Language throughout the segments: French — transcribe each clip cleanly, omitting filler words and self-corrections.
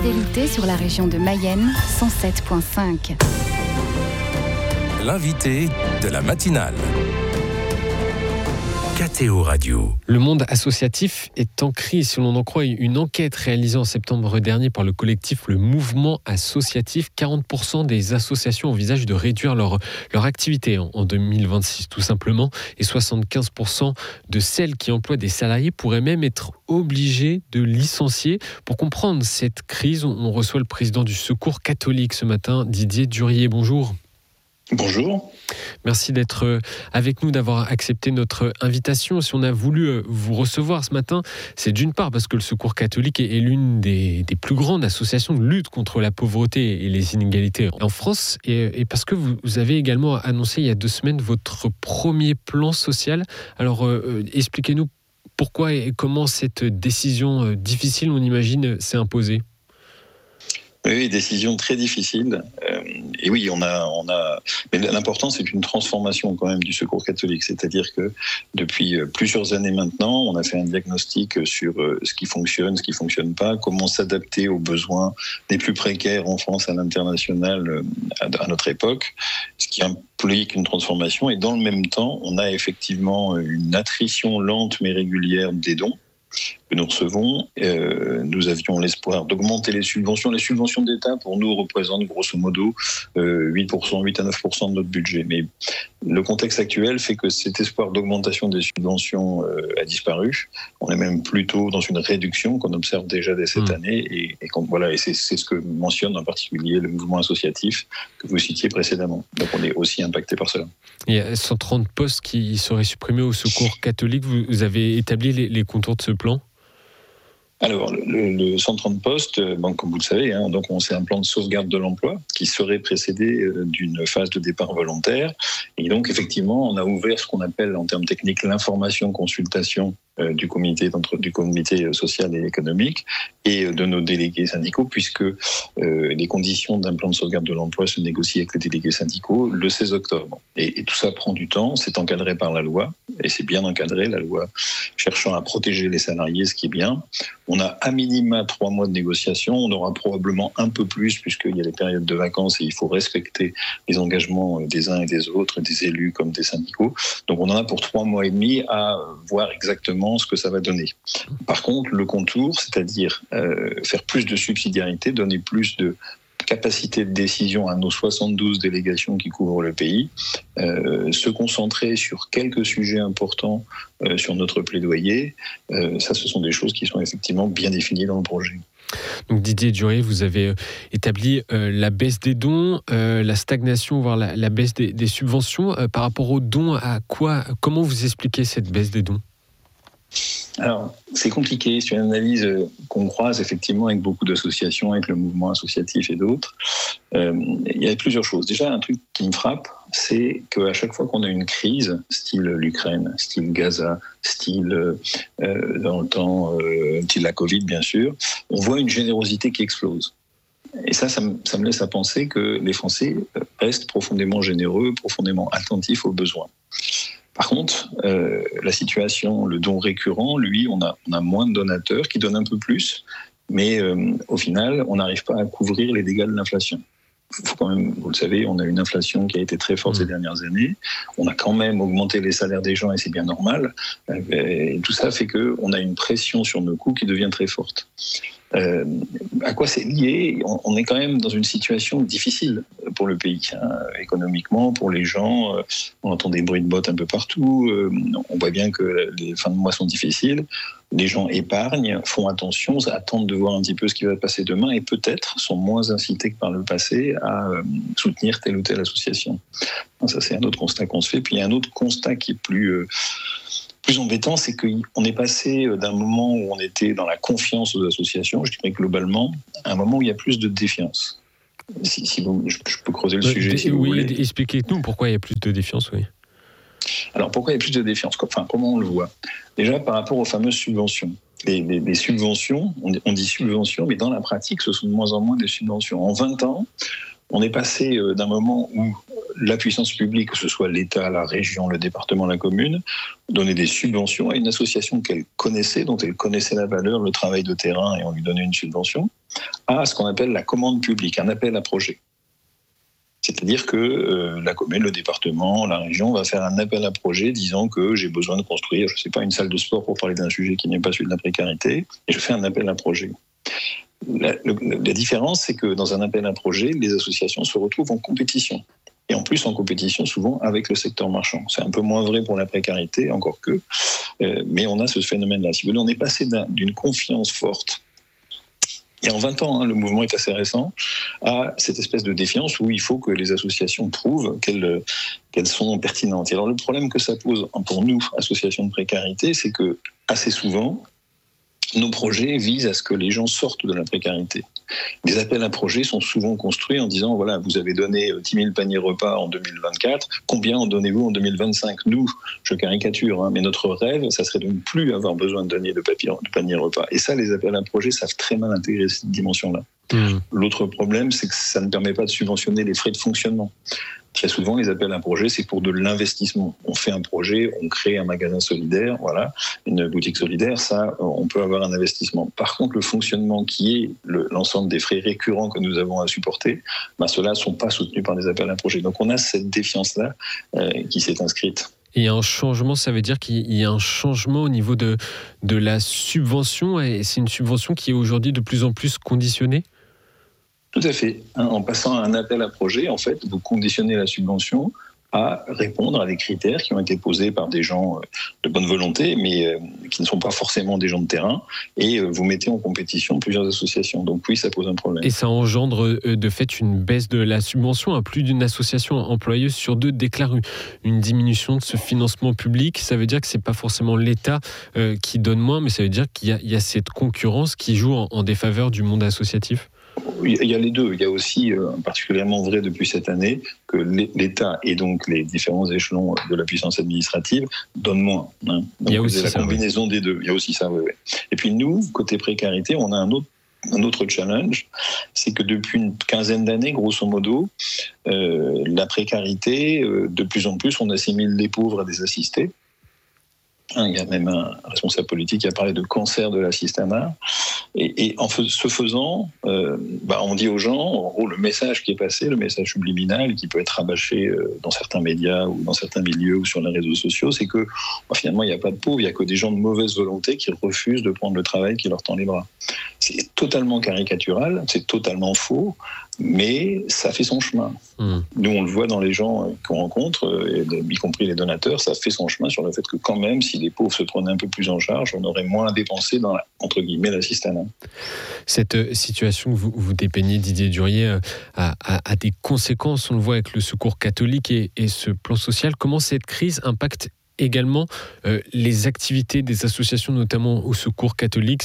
fidélité sur la région de Mayenne, 107.5. L'invité de la matinale. KTO Radio. Le monde associatif est en crise, si l'on en croit une enquête réalisée en septembre dernier par le collectif Le Mouvement Associatif. 40% des associations envisagent de réduire leur activité en 2026, tout simplement. Et 75% de celles qui emploient des salariés pourraient même être obligées de licencier. Pour comprendre cette crise, on reçoit le président du Secours catholique ce matin, Didier Durier. Bonjour. Bonjour. Merci d'être avec nous, d'avoir accepté notre invitation. Si on a voulu vous recevoir ce matin, c'est d'une part parce que le Secours catholique est l'une des plus grandes associations de lutte contre la pauvreté et les inégalités en France, et parce que vous avez également annoncé il y a 2 semaines votre premier plan social. Alors expliquez-nous pourquoi et comment cette décision difficile, on imagine, s'est imposée. Oui, décision très difficile. Et oui, on a. Mais l'important, c'est une transformation quand même du Secours catholique. C'est-à-dire que depuis plusieurs années maintenant, on a fait un diagnostic sur ce qui fonctionne pas, comment s'adapter aux besoins des plus précaires en France, à l'international, à notre époque, ce qui implique une transformation. Et dans le même temps, on a effectivement une attrition lente mais régulière des dons que nous recevons. Nous avions l'espoir d'augmenter les subventions. Les subventions d'État, pour nous, représentent grosso modo 8 à 9% de notre budget. Mais le contexte actuel fait que cet espoir d'augmentation des subventions a disparu. On est même plutôt dans une réduction qu'on observe déjà dès cette année. Et c'est ce que mentionne en particulier le mouvement associatif que vous citiez précédemment. Donc on est aussi impacté par cela. Il y a 130 postes qui seraient supprimés au Secours catholique. Vous avez établi les contours de ce plan ? Alors, le 130 postes, comme vous le savez, donc c'est un plan de sauvegarde de l'emploi qui serait précédé d'une phase de départ volontaire. Et donc, effectivement, on a ouvert ce qu'on appelle en termes techniques l'information-consultation du comité social et économique et de nos délégués syndicaux, puisque les conditions d'un plan de sauvegarde de l'emploi se négocient avec les délégués syndicaux le 16 octobre. Et tout ça prend du temps, c'est encadré par la loi, et c'est bien encadré, la loi cherchant à protéger les salariés, ce qui est bien. On a à minima 3 mois de négociation, on aura probablement un peu plus, puisqu'il y a les périodes de vacances et il faut respecter les engagements des uns et des autres, des élus comme des syndicaux. Donc on en a pour 3 mois et demi à voir exactement ce que ça va donner. Par contre, le contour, c'est-à-dire faire plus de subsidiarité, donner plus de capacité de décision à nos 72 délégations qui couvrent le pays, se concentrer sur quelques sujets importants sur notre plaidoyer, ça ce sont des choses qui sont effectivement bien définies dans le projet. Donc Didier Durier, vous avez établi la baisse des dons, la stagnation, voire la baisse des subventions. Par rapport aux dons, comment vous expliquez cette baisse des dons ? Alors, c'est compliqué, c'est une analyse qu'on croise effectivement avec beaucoup d'associations, avec le mouvement associatif et d'autres. Il y a plusieurs choses. Déjà, un truc qui me frappe, c'est qu'à chaque fois qu'on a une crise, style l'Ukraine, style Gaza, style dans le temps, style la Covid bien sûr, on voit une générosité qui explose. Et ça me laisse à penser que les Français restent profondément généreux, profondément attentifs aux besoins. Par contre, la situation, le don récurrent, lui, on a moins de donateurs qui donnent un peu plus, mais au final, on n'arrive pas à couvrir les dégâts de l'inflation. Il faut quand même, vous le savez, on a une inflation qui a été très forte ces dernières années. On a quand même augmenté les salaires des gens et c'est bien normal. Et tout ça fait qu'on a une pression sur nos coûts qui devient très forte. À quoi c'est lié ? On est quand même dans une situation difficile pour le pays, économiquement, pour les gens. On entend des bruits de bottes un peu partout. On voit bien que les fins de mois sont difficiles. Les gens épargnent, font attention, attendent de voir un petit peu ce qui va se passer demain et peut-être sont moins incités que par le passé à soutenir telle ou telle association. Ça, c'est un autre constat qu'on se fait. Puis il y a un autre constat qui est plus embêtant, c'est qu'on est passé d'un moment où on était dans la confiance aux associations, je dirais globalement, à un moment où il y a plus de défiance. Je peux creuser le sujet si vous voulez. Expliquez-nous pourquoi il y a plus de défiance, oui. Alors pourquoi il y a plus de défiance ? Comment on le voit ? Déjà par rapport aux fameuses subventions. Les subventions, on dit subventions, mais dans la pratique, ce sont de moins en moins des subventions. En 20 ans, on est passé d'un moment où la puissance publique, que ce soit l'État, la région, le département, la commune, donnait des subventions à une association qu'elle connaissait, dont elle connaissait la valeur, le travail de terrain, et on lui donnait une subvention. à ce qu'on appelle la commande publique, un appel à projet. C'est-à-dire que la commune, le département, la région va faire un appel à projet disant que j'ai besoin de construire, je ne sais pas, une salle de sport pour parler d'un sujet qui n'est pas celui de la précarité, et je fais un appel à projet. La différence, c'est que dans un appel à projet, les associations se retrouvent en compétition. Et en plus, en compétition, souvent avec le secteur marchand. C'est un peu moins vrai pour la précarité, encore que, mais on a ce phénomène-là. Si vous voulez, on est passé d'une confiance forte. Et en 20 ans, le mouvement est assez récent, à cette espèce de défiance où il faut que les associations prouvent qu'elles sont pertinentes. Et alors le problème que ça pose pour nous, associations de précarité, c'est que assez souvent, nos projets visent à ce que les gens sortent de la précarité. Les appels à projets sont souvent construits en disant, voilà, vous avez donné 10 000 paniers repas en 2024, combien en donnez-vous en 2025 ? Nous, je caricature, mais notre rêve, ça serait de ne plus avoir besoin de donner de paniers repas. Et ça, les appels à projets savent très mal intégrer cette dimension-là. L'autre problème, c'est que ça ne permet pas de subventionner les frais de fonctionnement. Très souvent, les appels à projets, c'est pour de l'investissement. On fait un projet, on crée un magasin solidaire, voilà, une boutique solidaire, ça, on peut avoir un investissement. Par contre, le fonctionnement qui est l'ensemble des frais récurrents que nous avons à supporter, ceux-là ne sont pas soutenus par des appels à projets. Donc on a cette défiance-là qui s'est inscrite. Et un changement, ça veut dire qu'il y a un changement au niveau de la subvention, et c'est une subvention qui est aujourd'hui de plus en plus conditionnée ? Tout à fait. En passant à un appel à projet, en fait, vous conditionnez la subvention à répondre à des critères qui ont été posés par des gens de bonne volonté, mais qui ne sont pas forcément des gens de terrain, et vous mettez en compétition plusieurs associations. Donc oui, ça pose un problème. Et ça engendre de fait une baisse de la subvention. Plus d'une association employeuse sur 2 déclare une diminution de ce financement public. Ça veut dire que ce n'est pas forcément l'État qui donne moins, mais ça veut dire qu'il y a cette concurrence qui joue en défaveur du monde associatif. Il y a les deux. Il y a aussi, particulièrement vrai depuis cette année, que l'État et donc les différents échelons de la puissance administrative donnent moins. Donc, il y a aussi la combinaison des deux. Il y a aussi ça, oui. Et puis nous, côté précarité, on a un autre challenge, c'est que depuis une quinzaine d'années, grosso modo, la précarité, de plus en plus, on assimile les pauvres à des assistés. Il y a même un responsable politique qui a parlé de cancer de l'assistanat. Et en ce faisant, on dit aux gens, en gros, le message qui est passé, le message subliminal qui peut être rabâché dans certains médias ou dans certains milieux ou sur les réseaux sociaux, c'est que finalement, il n'y a pas de pauvres, il n'y a que des gens de mauvaise volonté qui refusent de prendre le travail qui leur tend les bras. C'est totalement caricatural, c'est totalement faux, mais ça fait son chemin. Nous, on le voit dans les gens qu'on rencontre, y compris les donateurs, ça fait son chemin sur le fait que quand même, si les pauvres se prenaient un peu plus en charge, on aurait moins à dépenser dans, entre guillemets, l'assistanat. Cette situation que vous dépeignez, Didier Durier, a des conséquences, on le voit avec le Secours catholique et ce plan social. Comment cette crise impacte également les activités des associations, notamment au Secours catholique?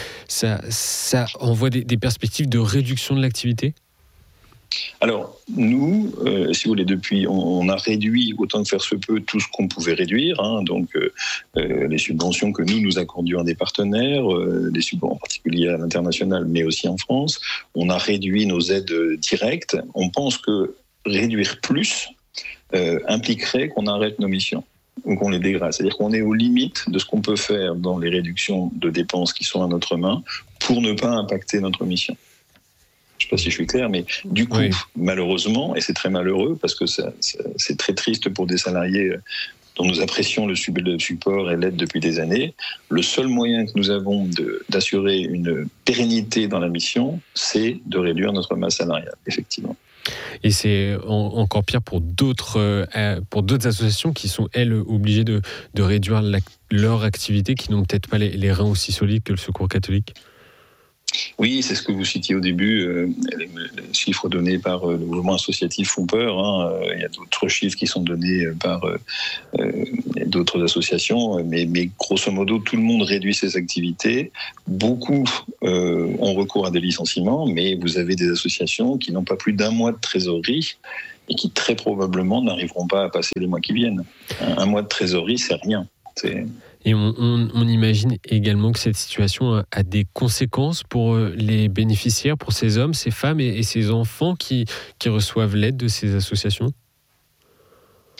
Ça envoie des perspectives de réduction de l'activité? Alors, nous, si vous voulez, depuis, on a réduit autant que faire se peut tout ce qu'on pouvait réduire, donc les subventions que nous accordions à des partenaires, les subventions en particulier à l'international, mais aussi en France. On a réduit nos aides directes. On pense que réduire plus impliquerait qu'on arrête nos missions ou qu'on les dégrade. C'est-à-dire qu'on est aux limites de ce qu'on peut faire dans les réductions de dépenses qui sont à notre main pour ne pas impacter notre mission. Je ne sais pas si je suis clair, mais du coup, malheureusement, et c'est très malheureux parce que c'est très triste pour des salariés dont nous apprécions le support et l'aide depuis des années, le seul moyen que nous avons d'assurer une pérennité dans la mission, c'est de réduire notre masse salariale, effectivement. Et c'est encore pire pour d'autres associations qui sont, elles, obligées de réduire leur activité, qui n'ont peut-être pas les reins aussi solides que le Secours catholique. Oui, c'est ce que vous citiez au début. Les chiffres donnés par le mouvement associatif font peur. Il y a d'autres chiffres qui sont donnés par d'autres associations. Mais grosso modo, tout le monde réduit ses activités. Beaucoup ont recours à des licenciements, mais vous avez des associations qui n'ont pas plus d'1 mois de trésorerie et qui très probablement n'arriveront pas à passer les mois qui viennent. Un mois de trésorerie, c'est rien. Et on imagine également que cette situation a des conséquences pour les bénéficiaires, pour ces hommes, ces femmes et ces enfants qui reçoivent l'aide de ces associations.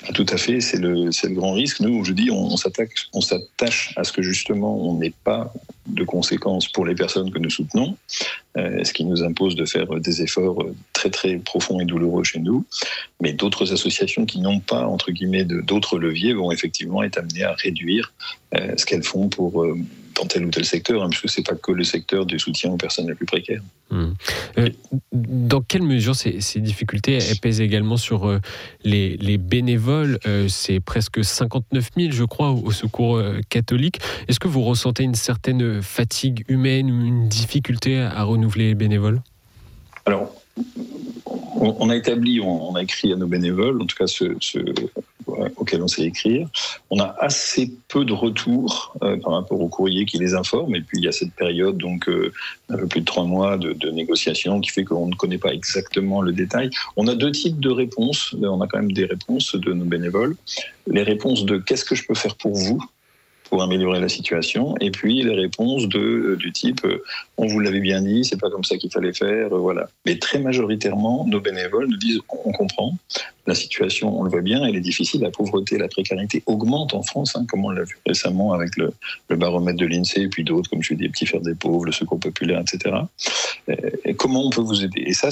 Tout à fait, c'est le grand risque. Nous, je dis, on s'attache à ce que justement on n'ait pas de conséquences pour les personnes que nous soutenons, ce qui nous impose de faire des efforts très très profonds et douloureux chez nous. Mais d'autres associations qui n'ont pas, entre guillemets, d'autres leviers vont effectivement être amenées à réduire ce qu'elles font dans tel ou tel secteur, puisque ce n'est pas que le secteur du soutien aux personnes les plus précaires. Dans quelle mesure ces difficultés pèsent également sur les bénévoles? C'est presque 59 000, je crois, au Secours catholique. Est-ce que vous ressentez une certaine fatigue humaine ou une difficulté à renouveler les bénévoles? Alors, on a écrit à nos bénévoles, en tout cas ceux auxquels on sait écrire. On a assez peu de retours par rapport au courrier qui les informe. Et puis, il y a cette période, donc un peu plus de 3 mois de négociation qui fait qu'on ne connaît pas exactement le détail. On a 2 types de réponses. On a quand même des réponses de nos bénévoles. Les réponses de « qu'est-ce que je peux faire pour vous ?» pour améliorer la situation, et puis les réponses du type « on vous l'avait bien dit, c'est pas comme ça qu'il fallait faire », voilà. Mais très majoritairement, nos bénévoles nous disent « on comprend, la situation, on le voit bien, elle est difficile, la pauvreté, la précarité augmente en France, comme on l'a vu récemment avec le baromètre de l'INSEE, et puis d'autres, comme je dis, les petits frères des pauvres, le Secours populaire, etc. Et comment on peut vous aider ? Et ça,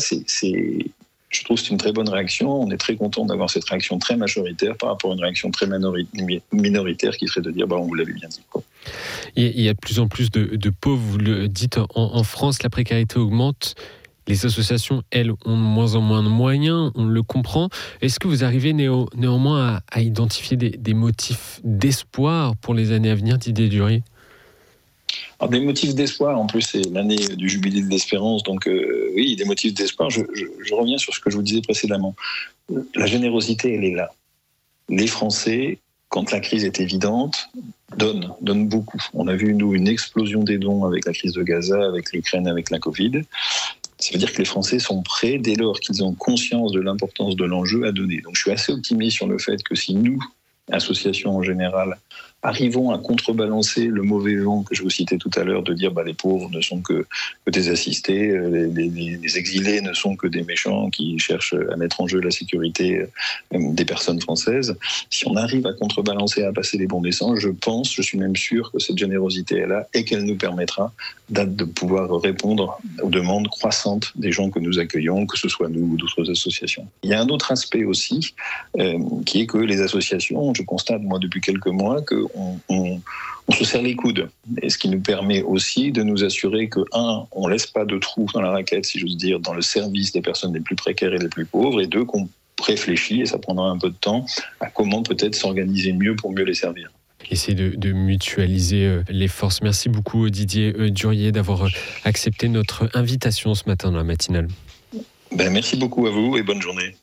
je trouve que c'est une très bonne réaction. On est très content d'avoir cette réaction très majoritaire par rapport à une réaction très minoritaire qui serait de dire on vous l'avait bien dit. Il y a de plus en plus de pauvres, vous le dites, en France, la précarité augmente. Les associations, elles, ont de moins en moins de moyens, on le comprend. Est-ce que vous arrivez néanmoins à identifier des motifs d'espoir pour les années à venir, Didier Durier ? Alors, des motifs d'espoir, en plus c'est l'année du jubilé de l'espérance, donc oui, des motifs d'espoir. Je reviens sur ce que je vous disais précédemment. La générosité, elle est là. Les Français, quand la crise est évidente, donnent beaucoup. On a vu, nous, une explosion des dons avec la crise de Gaza, avec l'Ukraine, avec la Covid. Ça veut dire que les Français sont prêts, dès lors qu'ils ont conscience de l'importance de l'enjeu, à donner. Donc je suis assez optimiste sur le fait que si nous, associations en général, arrivons à contrebalancer le mauvais vent que je vous citais tout à l'heure, de dire les pauvres ne sont que des assistés, les exilés ne sont que des méchants qui cherchent à mettre en jeu la sécurité des personnes françaises. Si on arrive à contrebalancer, à passer les bons messages, je suis même sûr que cette générosité est là et qu'elle nous permettra de pouvoir répondre aux demandes croissantes des gens que nous accueillons, que ce soit nous ou d'autres associations. Il y a un autre aspect aussi, qui est que les associations, je constate moi depuis quelques mois que on se serre les coudes, et ce qui nous permet aussi de nous assurer que, on laisse pas de trous dans la raquette, si j'ose dire, dans le service des personnes les plus précaires et les plus pauvres, et 2, qu'on réfléchit, et ça prendra un peu de temps, à comment peut-être s'organiser mieux pour mieux les servir. Essayer de mutualiser les forces. Merci beaucoup Didier Durier d'avoir accepté notre invitation ce matin dans la matinale. Merci beaucoup à vous et bonne journée.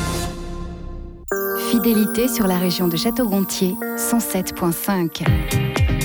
Fidélité sur la région de Château-Gontier, 107.5.